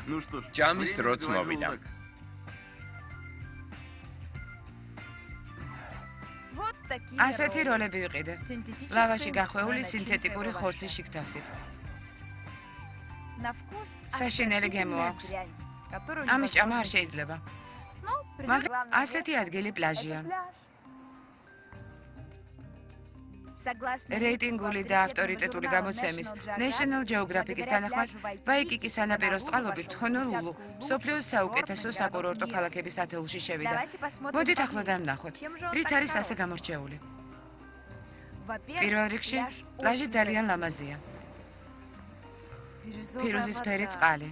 ჯამის დროც მოვიდა. ასეთი როლები ვიყიდე. ლავაში გახვეული სინთეტიკური ხორცის შიგთავსით. საშინელი გემო აქვს. ამის ჭამა არ შეიძლება. მაგრამ ასეთი ადგილი პლაჟია. რეიტინგული და ავტორიტეტული გამოცემის National Geographic-ის თანახმად, ვაიკიკის სანაპიროს წყალობით ჰონოლულუ მსოფლიოს საუკეთესო საკურორტო ქალაქების ათეულში შევიდა. მოდით ახლად ვნახოთ, რით არის ასე გამორჩეული. პირველ რიგში, პლაჟი ძალიან ლამაზია. ფირუზისფერი წყალი.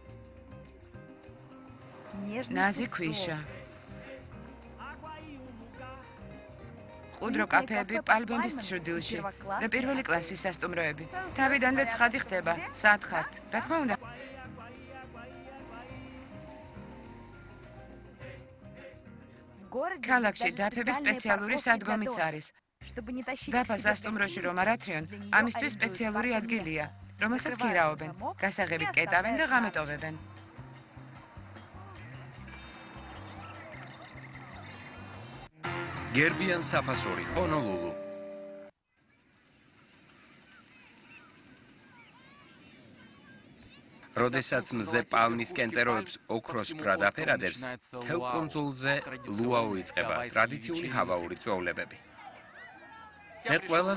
ნაზი ქვიშა. ყუდრო კაფეები პალმების ჩრდილში და პირველი კლასის სასტუმროები. თავიდანვე ცხადი ხდება, სად ხართ? რა თქმა უნდა. ქალაქში დაფების სპეციალური სადგომიც არის. დაფა სასტუმროში რომ არ ათრიონ, ამისთვის სპეციალური ადგილია, რომელსაც ქირაობენ, გასაღებით კეტავენ და ღამეტოვებენ. გერბიან საფასური, ჰონოლულუ. როდესაც მზე პალმისკენ წეროებს ოქროს ფრად აფერადებს, მთელ კუნძულზე ლუაო იწყება ტრადიციული ჰავაური წვეულებები. მე ყველა